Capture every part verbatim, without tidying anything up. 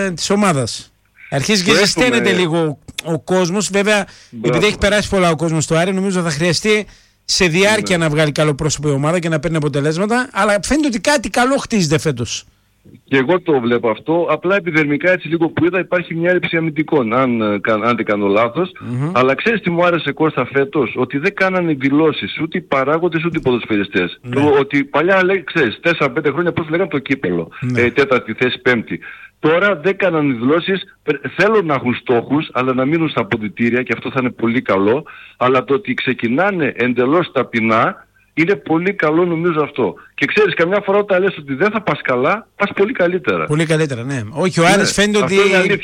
ε, της ομάδας. Αρχίζει και ζεσταίνεται λίγο ο κόσμος. Βέβαια, Μπράβο. επειδή έχει περάσει πολλά ο κόσμος στο Άρη, νομίζω θα χρειαστεί σε διάρκεια ναι. να βγάλει καλό πρόσωπο η ομάδα και να παίρνει αποτελέσματα. Αλλά φαίνεται ότι κάτι καλό χτίζεται φέτος. Και εγώ το βλέπω αυτό, απλά επιδερμικά έτσι λίγο που είδα υπάρχει μια έλλειψη αμυντικών, αν, αν δεν κάνω λάθος. Mm-hmm. Αλλά ξέρεις τι μου άρεσε Κώστα φέτος, ότι δεν κάνανε δηλώσεις ούτε οι παράγοντες ούτε οι ποδοσφαιριστές. Mm-hmm. Το, ότι παλιά λέει, ξέρεις, τέσσερα πέντε χρόνια πώς λέγανε το κύπελο, mm-hmm. ε, τέταρτη θέση, πέμπτη. Τώρα δεν κάνανε δηλώσεις, θέλουν να έχουν στόχους, αλλά να μείνουν στα αποδυτήρια και αυτό θα είναι πολύ καλό. Αλλά το ότι ξεκινάνε εντελώς ταπεινά, είναι πολύ καλό νομίζω αυτό. Και ξέρεις, καμιά φορά όταν λες ότι δεν θα πας καλά, πας πολύ καλύτερα. Πολύ καλύτερα, ναι. Όχι, ο Άρης ναι, φαίνεται ότι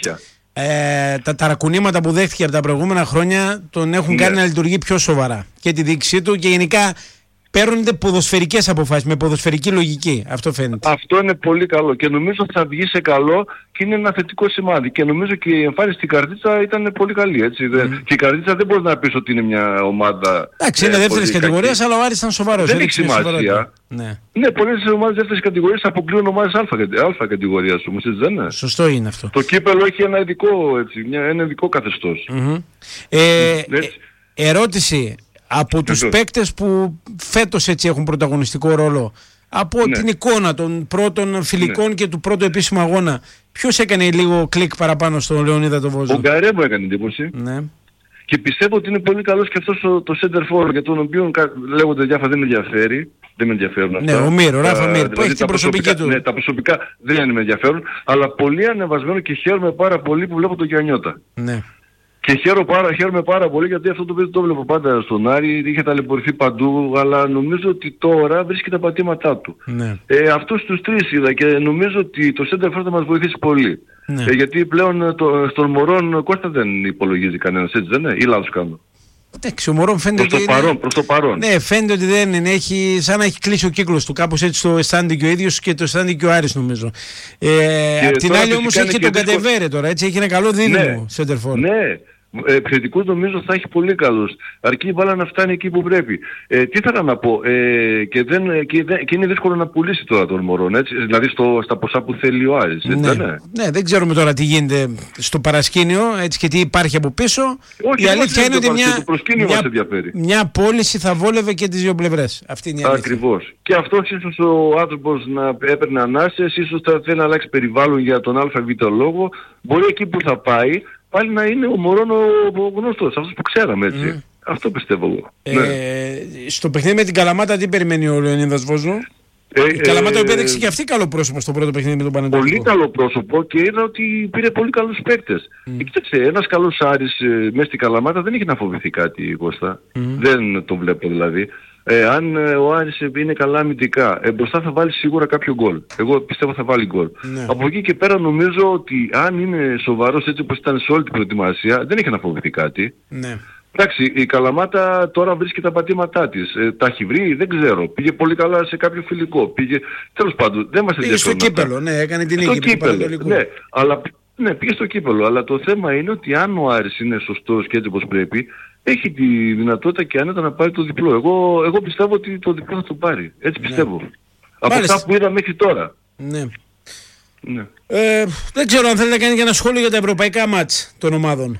ε, τα ταρακουνήματα που δέχτηκε από τα προηγούμενα χρόνια τον έχουν ναι. κάνει να λειτουργεί πιο σοβαρά. Και τη διοίκησή του και γενικά παίρνονται ποδοσφαιρικές αποφάσεις, με ποδοσφαιρική λογική. Αυτό φαίνεται. Αυτό είναι πολύ καλό και νομίζω θα βγει σε καλό και είναι ένα θετικό σημάδι. Και νομίζω και η εμφάνιση στην Καρδίτσα ήταν πολύ καλή. Έτσι. Mm. Και η Καρδίτσα δεν μπορεί να πει ότι είναι μια ομάδα. Εντάξει, είναι ε, δεύτερης κατηγορίας, αλλά ο Άρης ήταν σοβαρός. Δεν έχει σημασία. Ναι, ναι πολλές ομάδες δεύτερης κατηγορίας αποκλείουν ομάδες α κατηγορίας όμως, έτσι δεν είναι. Σωστό είναι αυτό. Το κύπελο έχει ένα ειδικό, έτσι, μια, ένα ειδικό καθεστώς. Mm-hmm. Ε, ε, ερώτηση. Από τους παίκτες που φέτος έτσι έχουν πρωταγωνιστικό ρόλο, από ναι. την εικόνα των πρώτων φιλικών ναι. και του πρώτου επίσημου αγώνα, ποιος έκανε λίγο κλικ παραπάνω στον Λεωνίδα τον Βόζο? Ο Γκαρέμπο έκανε εντύπωση. Ναι. Και πιστεύω ότι είναι πολύ καλός και αυτός το, το center forward, για τον οποίο λέγονται διάφορα δεν με ενδιαφέρει. Δεν με ενδιαφέρουν αυτά. Ναι, ο Μύρο, ο Ράφα Μύρο, δηλαδή, που έχει την προσωπική του. Ναι, τα προσωπικά δεν με ενδιαφέρουν, αλλά πολύ ανεβασμένο και χαίρομαι πάρα πολύ που βλέπω τον Γιαννιώτα. Ναι. Και χαίρομαι πάρα, χαίρομαι πάρα πολύ γιατί αυτό το παιδί το βλέπω πάντα στον Άρη, είχε ταλαιπωρηθεί παντού, αλλά νομίζω ότι τώρα βρίσκει τα πατήματά του. Ναι. Ε, αυτούς τους τρεις είδα και νομίζω ότι το center forward θα μας βοηθήσει πολύ. Ναι. Ε, γιατί πλέον το, στον Μωρόν Κώστα δεν υπολογίζει κανένας, έτσι δεν είναι, ή λάθος κάνω? Εντάξει, ο Μωρόν φαίνεται προς το ότι παρόν, είναι... προς το παρόν. Ναι, φαίνεται ότι δεν είναι, έχει, σαν να έχει κλείσει ο κύκλος του, κάπως έτσι το αισθάνεται και ο ίδιος και το αισθάνεται και ο Άρης νομίζω. Ε, απ' την άλλη όμως έχει και τον Κατεβέρε τώρα, έτσι, έχει ένα καλό δίδυμο center forward. Ναι. Επιθετικούς νομίζω θα έχει πολύ καλούς. Αρκεί η μπάλα να φτάνει εκεί που πρέπει. Ε, τι ήθελα να πω, ε, και, δεν, και, δεν, και είναι δύσκολο να πουλήσει τώρα τον Μωρόν, έτσι, δηλαδή στο, στα ποσά που θέλει ο Άρης. Ναι. Ναι. ναι, δεν ξέρουμε τώρα τι γίνεται στο παρασκήνιο, έτσι, και τι υπάρχει από πίσω. Όχι, η αλήθεια είναι ότι μια, μια, μια πώληση θα βόλευε και τις δύο πλευρές. Αυτή είναι η αλήθεια. Ακριβώς. Και αυτός ίσως ο άνθρωπος να έπαιρνε ανάσες, ίσως θα θέλει να αλλάξει περιβάλλον για τον ΑΒ λόγο. Μπορεί εκεί που θα πάει πάλι να είναι ο Μωρόν ο γνωστός, αυτός που ξέραμε, έτσι. Mm. Αυτό πιστεύω εγώ. Ε, ναι. Στο παιχνίδι με την Καλαμάτα τι περιμένει ο Λεωνίδας Βόζο? Ε, η Καλαμάτα ε, έδειξε και αυτή καλό πρόσωπο στο πρώτο παιχνίδι με τον Παναθηναϊκό. Πολύ καλό πρόσωπο και είδα ότι πήρε πολύ καλούς παίκτες. Mm. Ε, κοίταξε, ένας καλός Άρης ε, μέσα στην Καλαμάτα δεν έχει να φοβηθεί κάτι, Κώστα. Mm. Δεν το βλέπω δηλαδή. Ε, αν ε, ο Άρης είναι καλά αμυντικά, ε, μπροστά θα βάλει σίγουρα κάποιο γκολ. Εγώ πιστεύω θα βάλει γκολ. Ναι. Από εκεί και πέρα νομίζω ότι αν είναι σοβαρός έτσι όπως ήταν σε όλη την προετοιμασία, δεν έχει να φοβηθεί κάτι. Ναι. Εντάξει, η Καλαμάτα τώρα βρίσκει τα πατήματά της. Ε, τα έχει βρει, δεν ξέρω. Πήγε πολύ καλά σε κάποιο φιλικό. Πήγε... Τέλος πάντων, δεν μας ενδιαφέρει. Πήγε στο κύπελο, ναι, έκανε την νίκη. Στο κύπελο, ναι, αλλά... ναι, πήγε στο κύπελο. Αλλά το θέμα είναι ότι αν ο Άρης είναι σωστός και έτσι όπως πρέπει, έχει τη δυνατότητα και άνετα να πάρει το διπλό. Εγώ, εγώ πιστεύω ότι το διπλό θα το πάρει. Έτσι πιστεύω. Ναι. Από Μάλιστα. αυτά που είδα μέχρι τώρα. Ναι. Ναι. Ε, δεν ξέρω αν θέλει να κάνει και ένα σχόλιο για τα ευρωπαϊκά μάτς των ομάδων.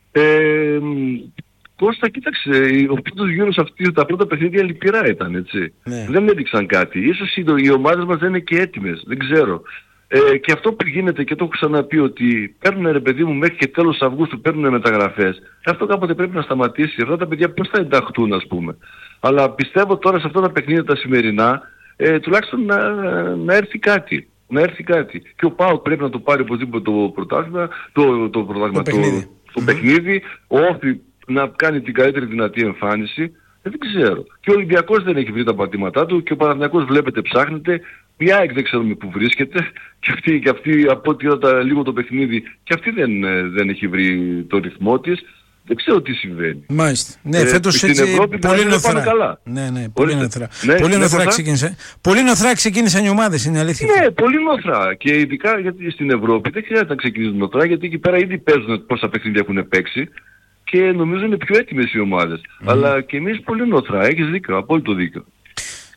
Ε, Κώστα, κοίταξε, ο πρώτος γύρος αυτή, τα πρώτα παιχνίδια λυπηρά ήταν, έτσι. Ναι. Δεν έδειξαν κάτι. Ίσως οι, οι ομάδες μας δεν είναι και έτοιμες. Δεν ξέρω. Ε, και αυτό που γίνεται και το έχω ξαναπεί ότι παίρνουν ρε παιδί μου μέχρι και τέλος Αυγούστου παίρνουν μεταγραφές. Αυτό κάποτε πρέπει να σταματήσει. Αυτά τα παιδιά πώς θα ενταχθούν ας πούμε. Αλλά πιστεύω τώρα σε αυτά τα παιχνίδια τα σημερινά ε, τουλάχιστον να, να έρθει κάτι. Να έρθει κάτι. Και ο ΠΑΟΚ πρέπει να το πάρει οπωσδήποτε το πρωτάθλημα, το, το, πρωτάθλημα, το, το, το mm-hmm. παιχνίδι. Ο Όφη να κάνει την καλύτερη δυνατή εμφάνιση. Ε, δεν ξέρω. Και ο Ολυμπιακός δεν έχει βρει τα πατήματά του και ο Παναθηναϊκός βλέπετε ψάχνεται. Η ΑΕΚ δεν ξέρουμε που βρίσκεται και αυτή, και αυτή από ό,τι είδα λίγο το παιχνίδι και αυτή δεν, δεν έχει βρει το ρυθμό της. Δεν ξέρω τι συμβαίνει. Μάλιστα. Ναι, ε, φέτος έτσι Ευρώπη, πολύ νοθρά. Καλά. Ναι, ναι, πολύ νοθρά. Ναι, πολύ νοθρά ναι, ξεκίνησε. Πολύ νοθρά ξεκίνησαν οι ομάδες, είναι αλήθεια. Ναι, πολύ νοθρά. Και ειδικά γιατί στην Ευρώπη δεν χρειάζεται να ξεκινήσουν νοθρά γιατί εκεί πέρα ήδη παίζουν πόσα παιχνίδια έχουν παίξει και νομίζω είναι πιο έτοιμες οι ομάδες. Mm. Αλλά και εμείς πολύ νοθρά. Έχεις δίκιο, απόλυτο δίκιο.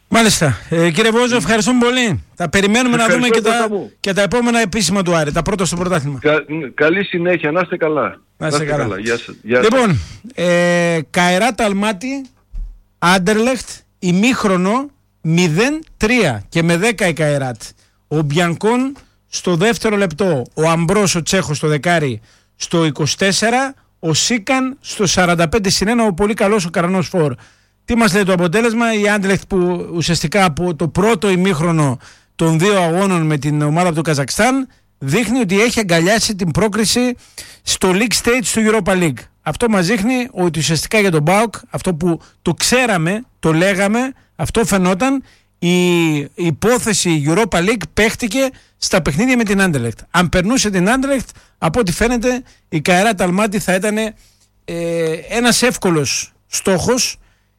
Μάλιστα. Ε, κύριε Βόζο, ευχαριστούμε πολύ. Θα περιμένουμε να δούμε και τα, και τα επόμενα επίσημα του Άρη, τα πρώτα στο πρωτάθλημα. Κα, καλή συνέχεια, να είστε καλά. Να είστε καλά. καλά. Γεια σας. Γεια λοιπόν, ε, Καϊράτ Αλμάτι, Άντερλεχτ, ημίχρονο μηδέν τρία και με δέκα η Καϊράτ. Ο Μπιανκόν στο δεύτερο λεπτό, ο Αμπρός ο Τσέχος στο δεκάρι στο είκοσι τέσσερα, ο Σίκαν στο σαράντα πέντε συν ένα, ο πολύ καλός ο Καρανός Φορ. Τι μας λέει το αποτέλεσμα? Η Άντερλεχτ που ουσιαστικά από το πρώτο ημίχρονο των δύο αγώνων με την ομάδα από το Καζακστάν δείχνει ότι έχει αγκαλιάσει την πρόκριση στο League Stage του Europa League. Αυτό μας δείχνει ότι ουσιαστικά για τον ΠΑΟΚ, αυτό που το ξέραμε, το λέγαμε, αυτό φαινόταν, η υπόθεση Europa League παίχτηκε στα παιχνίδια με την Άντερλεχτ. Αν περνούσε την Άντερλεχτ, από ό,τι φαίνεται η Καϊράτ Αλμάτι θα ήταν ε, ένας εύκολος στόχος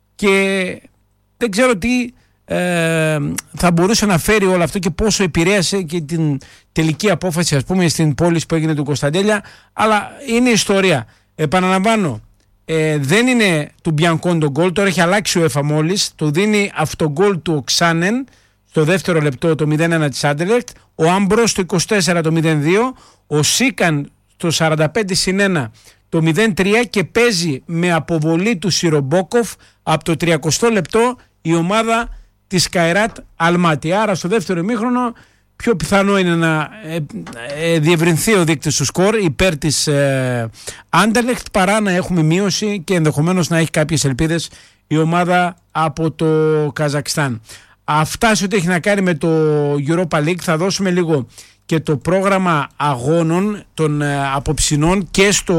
και δεν ξέρω τι ε, θα μπορούσε να φέρει όλο αυτό και πόσο επηρέασε και την τελική απόφαση, ας πούμε, στην πόλη που έγινε του Κωνσταντέλια, αλλά είναι ιστορία. Επαναλαμβάνω, ε, δεν είναι του Μπιανκόν το γκολ, τώρα έχει αλλάξει ο ΕΦΑ μόλις, το δίνει αυτό γκολ του Οξάνεν στο δεύτερο λεπτό το μηδέν ένα της Άντερλεχτ, ο Άμπρος στο είκοσι τέσσερα το μηδέν δύο, ο Σίκαν στο σαράντα πέντε συν ένα το μηδέν τρία και παίζει με αποβολή του Σιρομπόκοφ από το τριακοστό λεπτό η ομάδα της Καϊράτ Αλμάτι. Άρα στο δεύτερο ημίχρονο πιο πιθανό είναι να ε, ε, διευρυνθεί ο δείκτης του σκορ υπέρ της ε, Άντερλεχτ παρά να έχουμε μείωση και ενδεχομένως να έχει κάποιες ελπίδες η ομάδα από το Καζακστάν. Αυτά σε ό,τι έχει να κάνει με το Europa League. Θα δώσουμε λίγο και το πρόγραμμα αγώνων των ε, απόψινών και στο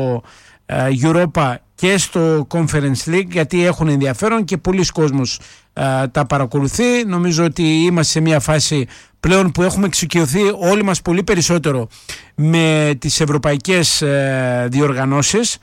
ε, Europa και στο Conference League, γιατί έχουν ενδιαφέρον και πολλοί κόσμος ε, τα παρακολουθεί. Νομίζω ότι είμαστε σε μια φάση πλέον που έχουμε εξοικειωθεί όλοι μας πολύ περισσότερο με τις ευρωπαϊκές ε, διοργανώσεις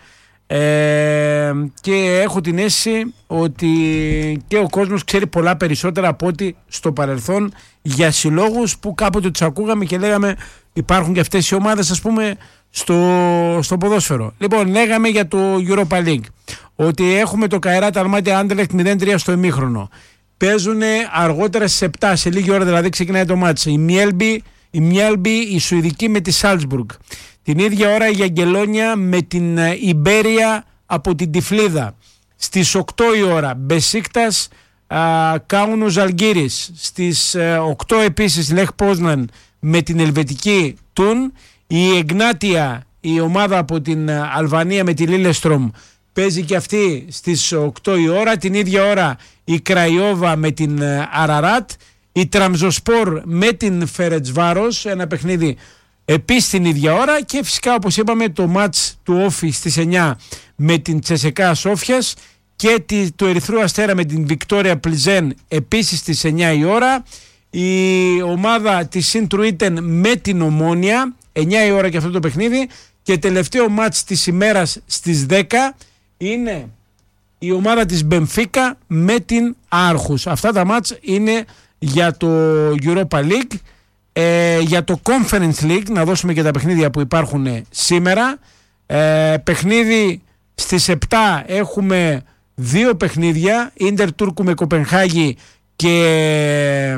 ε, και έχω την αίσθηση ότι και ο κόσμος ξέρει πολλά περισσότερα από ό,τι στο παρελθόν για συλλόγους που κάποτε τους ακούγαμε και λέγαμε υπάρχουν και αυτές οι ομάδες, ας πούμε, στο, στο ποδόσφαιρο. Λοιπόν, λέγαμε για το Europa League ότι έχουμε το Καϊράτ Αλμάτι Άντερλεχτ μηδέν τρία στο ημίχρονο. Παίζουν αργότερα στις επτά, σε λίγη ώρα δηλαδή ξεκινάει το μάτς. Η Μιέλμπι, η, Μιέλμπι, η Σουηδική με τη Σάλτσμπουργκ. Την ίδια ώρα η Αγγελόνια με την Ιμπέρια από την Τυφλίδα. Στις οκτώ η ώρα Μπεσίκτας Κάουνο Ζαλγκύρης. Στις οκτώ επίσης Λεχ Πόσναν με την Ελβετική Τουν. Η Εγνάτια, η ομάδα από την Αλβανία με τη Λίλεστρομ, παίζει και αυτή στις οκτώ η ώρα. Την ίδια ώρα η Κραϊόβα με την Αραράτ. Η Τραμζοσπόρ με την Φερετσβάρος, ένα παιχνίδι επίσης την ίδια ώρα. Και φυσικά, όπως είπαμε, το μάτς του Όφη στις εννιά με την Τσεσεκά Σόφιας και το Ερυθρού Αστέρα με την Βικτόρια Πλιζέν επίσης στις εννιά η ώρα. Η ομάδα της Σιντρουίτεν με την Ομόνια, εννιά η ώρα και αυτό το παιχνίδι. Και τελευταίο μάτς της ημέρας στις δέκα είναι η ομάδα της Μπενφίκα με την Άρχους. Αυτά τα μάτς είναι για το Europa League. Ε, για το Conference League, να δώσουμε και τα παιχνίδια που υπάρχουν σήμερα. Ε, παιχνίδι στις επτά έχουμε δύο παιχνίδια, Ίντερ Τούρκου με Κοπενχάγη και ε,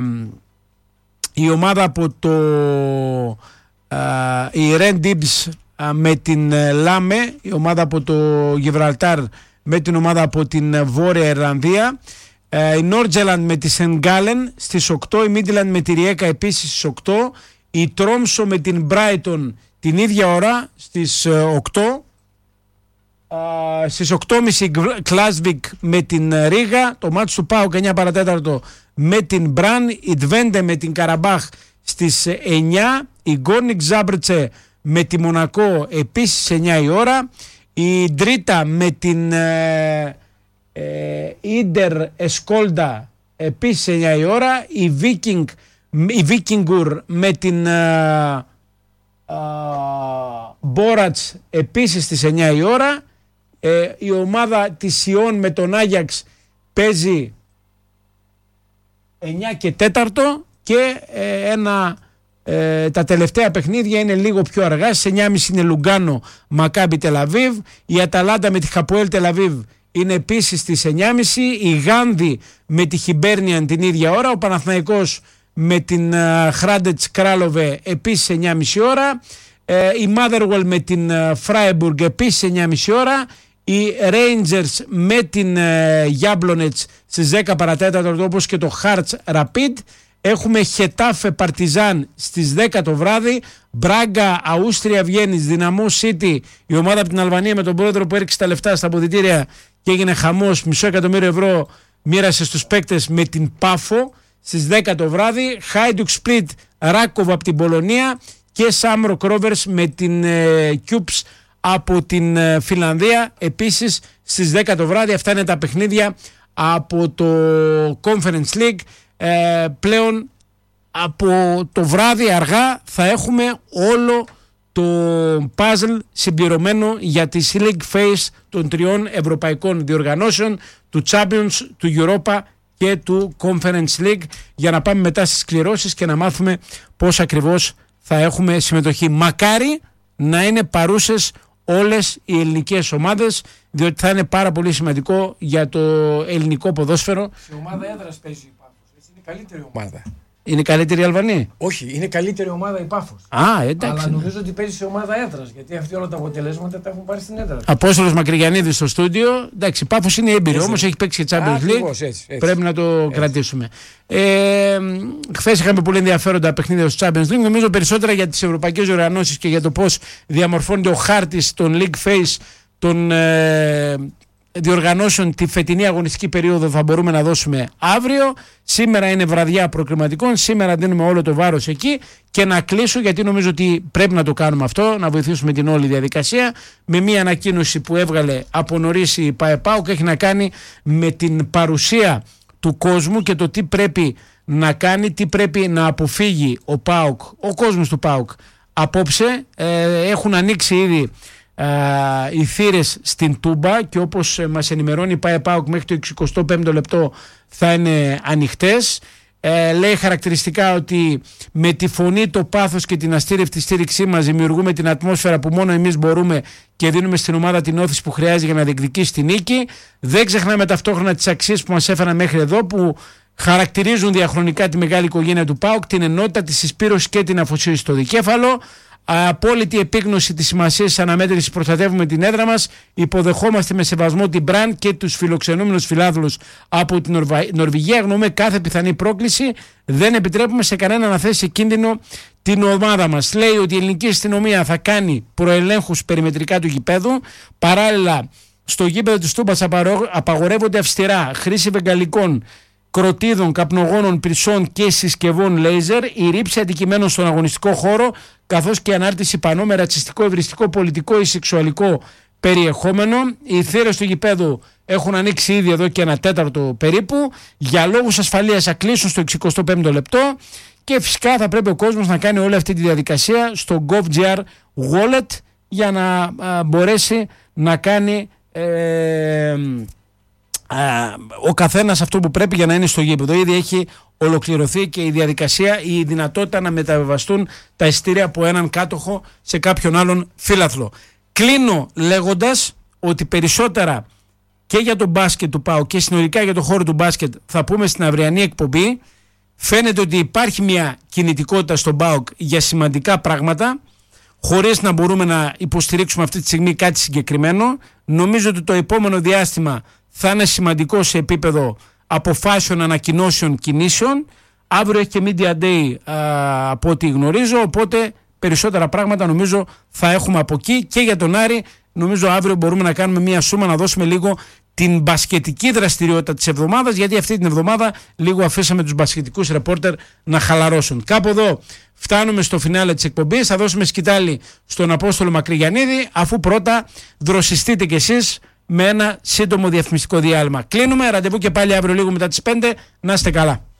η ομάδα από το ε, η Red Dibs ε, με την ε, Λάμε, η ομάδα από το Γιβραλτάρ με την ομάδα από την Βόρεια Ιρλανδία. Η Νόρτζελαντ με τη Σενγκάλεν στις οκτώ, η Μίτλαντ με τη Ριέκα επίσης στις οκτώ, η Τρόμσο με την Μπράιτον την ίδια ώρα στις οκτώ, uh, στις οκτώ και μισή Κλάσβικ με την Ρίγα, το μάτσο του ΠΑΟΚ εννιά παρατέταρτο με την Μπραν, η Τβέντε με την Καραμπάχ στις εννιά, η Γκόρνικ Ζάμπρτσε με τη Μονακό επίσης εννιά η ώρα, η Ντρίτα με την Ίντερ Εσκόλντα επίσης εννιά η ώρα, η Βίκινγκ η Βίκινγκουρ με την Μπόρατς επίσης στις εννιά η ώρα. ε, η ομάδα της Σιόν με τον Άγιαξ παίζει εννιά και τέταρτο και ε, ένα Ε, τα τελευταία παιχνίδια είναι λίγο πιο αργά. Στις εννιά και μισή είναι Λουγκάνο Μακάμπι Τελαβίβ, η Αταλάντα με τη Χαποέλ Τελαβίβ είναι επίσης στις εννιά και μισή, η Γάνδη με τη Χιμπέρνιαν την ίδια ώρα, ο Παναθηναϊκός με την Χράντετς Κράλοβε επίσης εννιά και μισή ώρα, ε, η Motherwell με την Φράιμπουργκ επίσης εννιά και μισή ώρα, οι Rangers με την Γιάμπλονετς στις δέκα παρατέταρτο, όπως και το Hearts Rapid. Έχουμε Χετάφε Παρτιζάν στις δέκα το βράδυ, Μπράγκα Αούστρια Βιέννης, Δυναμό City, η ομάδα από την Αλβανία με τον πρόεδρο που έριξε τα λεφτά στα αποδυτήρια και έγινε χαμός, μισό εκατομμύριο ευρώ μοίρασε στους παίκτες με την Πάφο στις δέκα το βράδυ, Χάιντουκ Σπλίτ Ράκοβ από την Πολωνία και Σάμροκ Ρόβερς με την ε, Κιούπς από την ε, Φινλανδία επίσης στις δέκα το βράδυ. Αυτά είναι τα παιχνίδια από το Conference League. Ε, πλέον από το βράδυ αργά θα έχουμε όλο το puzzle συμπληρωμένο για τη League Phase των τριών ευρωπαϊκών διοργανώσεων, του Champions, του Europa και του Conference League, για να πάμε μετά στις κληρώσεις και να μάθουμε πώς ακριβώς θα έχουμε συμμετοχή. Μακάρι να είναι παρούσες όλες οι ελληνικές ομάδες, διότι θα είναι πάρα πολύ σημαντικό για το ελληνικό ποδόσφαιρο. Σε ομάδα έδρας παίζει η Πάφος, είναι η καλύτερη ομάδα. Είναι η καλύτερη η Αλβανή. Όχι, είναι η καλύτερη ομάδα η Πάφος. Α, εντάξει. Αλλά νομίζω ότι παίζει σε ομάδα έδρας, γιατί αυτοί όλα τα αποτελέσματα τα έχουν πάρει στην έδρα. Απόστολος Μακρυγιαννίδης στο στούντιο. Εντάξει, η Πάφος είναι έμπειρη, όμως έχει παίξει και Champions League. Έτσι, έτσι. Πρέπει να το έτσι κρατήσουμε. Ε, χθες είχαμε πολύ ενδιαφέροντα παιχνίδια στο Champions League. Νομίζω περισσότερα για τις ευρωπαϊκές οργανώσεις και για το πώς διαμορφώνεται ο χάρτης των League Phase των ε, διοργανώσεων τη φετινή αγωνιστική περίοδο θα μπορούμε να δώσουμε αύριο. Σήμερα είναι βραδιά προκριματικών, σήμερα δίνουμε όλο το βάρος εκεί. Και να κλείσω, γιατί νομίζω ότι πρέπει να το κάνουμε αυτό, να βοηθήσουμε την όλη διαδικασία, με μια ανακοίνωση που έβγαλε από νωρίς η ΠΑΕΠΑΟΚ, έχει να κάνει με την παρουσία του κόσμου και το τι πρέπει να κάνει, τι πρέπει να αποφύγει ο ΠΑΟΚ, ο κόσμος του ΠΑΟΚ απόψε. Ε, έχουν ανοίξει ήδη Uh, οι θύρες στην Τούμπα και όπως uh, μας ενημερώνει η ΠΑΕΠΑΟΚ μέχρι το εικοστό πέμπτο λεπτό θα είναι ανοιχτές. Uh, λέει χαρακτηριστικά ότι με τη φωνή, το πάθος και την αστήρευτη στήριξή μας δημιουργούμε την ατμόσφαιρα που μόνο εμείς μπορούμε και δίνουμε στην ομάδα την όθηση που χρειάζεται για να διεκδικήσει τη νίκη. Δεν ξεχνάμε ταυτόχρονα τις αξίες που μας έφεραν μέχρι εδώ, που χαρακτηρίζουν διαχρονικά τη μεγάλη οικογένεια του ΠΑΟΚ, την ενότητα, τη συσπήρωση και την αφοσίωση στο δικέφαλο. Απόλυτη επίγνωση της σημασίας της αναμέτρησης, προστατεύουμε την έδρα μας, υποδεχόμαστε με σεβασμό την Μπραν και τους φιλοξενούμενους φιλάθλους από την Νορβα... Νορβηγία, αγνοούμε κάθε πιθανή πρόκληση, δεν επιτρέπουμε σε κανένα να θέσει σε κίνδυνο την ομάδα μας. Λέει ότι η ελληνική αστυνομία θα κάνει προελέγχους περιμετρικά του γηπέδου, παράλληλα στο γήπεδο της Τούμπας απαγορεύονται αυστηρά χρήση βεγγαλικών, κροτίδων, καπνογόνων, πυρσών και συσκευών λέιζερ, η ρήψη αντικειμένων στον αγωνιστικό χώρο, καθώς και ανάρτηση πανό με ρατσιστικό, ευριστικό, πολιτικό ή σεξουαλικό περιεχόμενο. Οι θύρες του γηπέδου έχουν ανοίξει ήδη εδώ και ένα τέταρτο περίπου. Για λόγους ασφαλείας θα κλείσουν στο εικοστό πέμπτο λεπτό και φυσικά θα πρέπει ο κόσμος να κάνει όλη αυτή τη διαδικασία στο GovGR Wallet για να α, μπορέσει να κάνει ε, ο καθένας αυτό που πρέπει για να είναι στο γήπεδο. Ήδη έχει ολοκληρωθεί και η διαδικασία, η δυνατότητα να μεταβιβαστούν τα εισιτήρια από έναν κάτοχο σε κάποιον άλλον φύλαθλο. Κλείνω λέγοντας ότι περισσότερα και για τον μπάσκετ του ΠΑΟΚ και συνολικά για τον χώρο του μπάσκετ θα πούμε στην αυριανή εκπομπή. Φαίνεται ότι υπάρχει μια κινητικότητα στον ΠΑΟΚ για σημαντικά πράγματα, χωρίς να μπορούμε να υποστηρίξουμε αυτή τη στιγμή κάτι συγκεκριμένο. Νομίζω ότι το επόμενο διάστημα θα είναι σημαντικό σε επίπεδο αποφάσεων, ανακοινώσεων, κινήσεων. Αύριο έχει και Media Day α, από ό,τι γνωρίζω, οπότε περισσότερα πράγματα νομίζω θα έχουμε από εκεί. Και για τον Άρη νομίζω αύριο μπορούμε να κάνουμε μια σούμα, να δώσουμε λίγο την μπασκετική δραστηριότητα της εβδομάδας, γιατί αυτή την εβδομάδα λίγο αφήσαμε τους μπασκετικούς ρεπόρτερ να χαλαρώσουν. Κάπου εδώ φτάνουμε στο φινάλε της εκπομπής. Θα δώσουμε σκητάλη στον Απόστολο Μακρυγιαννίδη, αφού πρώτα δροσιστείτε κι εσείς με ένα σύντομο διαφημιστικό διάλειμμα. Κλείνουμε, ραντεβού και πάλι αύριο λίγο μετά τις πέντε. Να είστε καλά.